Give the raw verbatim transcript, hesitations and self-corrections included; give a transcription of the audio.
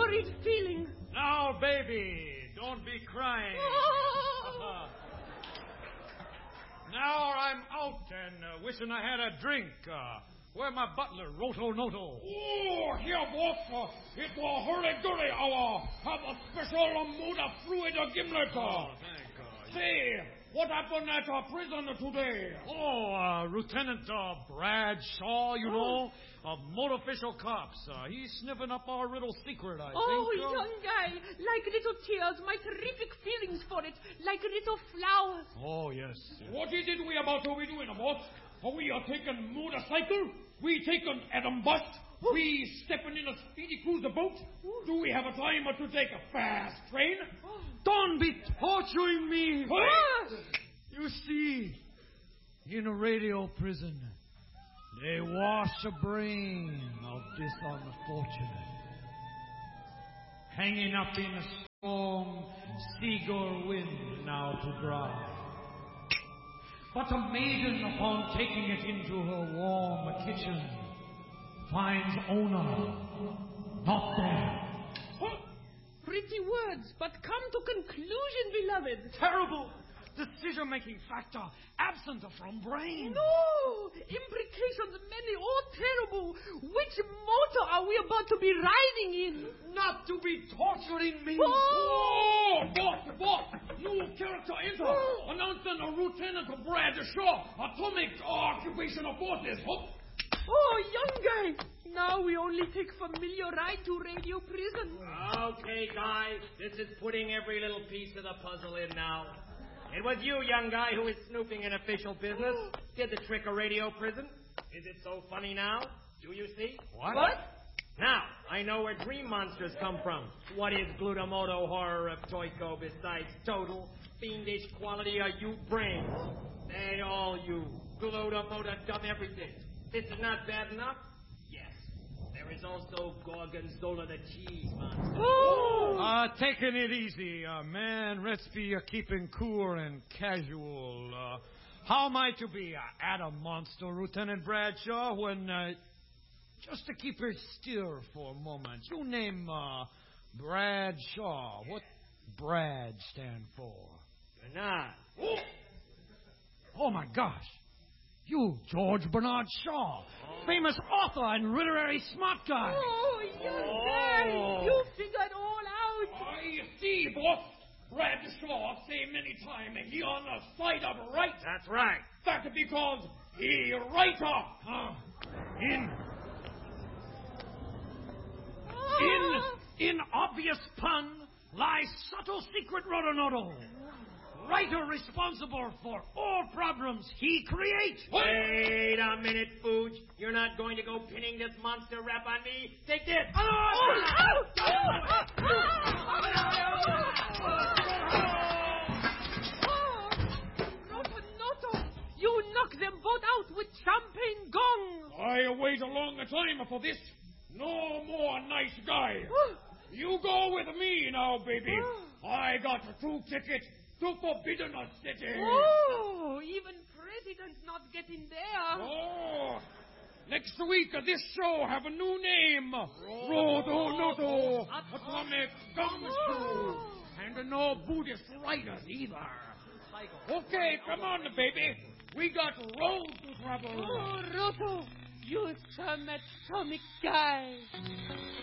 horrid feeling. Now, baby, don't be crying. Oh. Now I'm out and uh, wishing I had a drink. Uh, where my butler, Roto Noto? Oh, here, boss. Uh, it was hurry-gurry hour. Have a special mood of fluid gimlet. Oh, thank God. Say, what happened at our prison today? Oh, uh, Lieutenant uh, Brad Shaw, you know, of Motor Official Cops. Uh, he's sniffing up our little secret, I Oh, think. Uh, young guy, like little tears, my terrific feelings for it, like little flowers. Oh, yes. yes. What is it we about to be doing, boss? Are we are taking motorcycle? We taking Adam Bust? We stepping in a speedy cruiser boat? Do we have a time to take a fast train? Don't be torturing me. What? You see, in a radio prison, they wash the brain of this unfortunate. Hanging up in a strong seagull wind now to dry. But a maiden, upon taking it into her warm kitchen, finds owner not there. Pretty words, but come to conclusion, beloved. Terrible decision-making factor absent from brain. No! Implications many, oh terrible. Which motor are we about to be riding in? Not to be torturing me. Oh, boss, boss. New character enter. Announcing a Lieutenant Brad Shaw, Atomic Occupational Forces. Oh. Oh, young guy. Now we only take familiar ride to radio prison. Okay, guys. This is putting every little piece of the puzzle in now. It was you, young guy, who is snooping in official business. Did the trick of radio prison. Is it so funny now? Do you see? What? What? Now, I know where dream monsters come from. What is glutamoto horror of Toyko besides total fiendish quality of you brains? They all you. Glutamoto dumb everything. This is not bad enough? Yes. There is also Gorgonzola the cheese monster. Oh! Uh, taking it easy, uh, man. Let's be uh, keeping cool and casual. Uh, how am I to be uh, at a monster, Lieutenant Bradshaw, when, uh, just to keep it still for a moment, you name uh, Bradshaw. What Brad stand for? Bernard. Oh. Oh, my gosh. You, George Bernard Shaw, oh. famous author and literary smart guy. Oh, young Oh. guy. You figured all out. I see, boss. Brad Shaw say many times he on the side of right. That's right. That because he writer. Huh? In, Oh. in, in obvious pun lies subtle secret, Rodonodo. Writer responsible for all problems he creates. Wait a minute, Fooge. You're not going to go pinning this monster rap on me. Take this. Oh, oh, oh, oh. Rotonoto, you knock them both out with champagne gong. I wait a long time for this. No more nice guy. You go with me now, baby. I got two tickets to Forbidden City. Oh, even president's not getting there. Oh, next week this show have a new name. Rodo Noto Atomic Gumshoe. And no Buddhist writers either. Okay, come on, baby. We got road to travel. Oh, Roto, you're some atomic guy.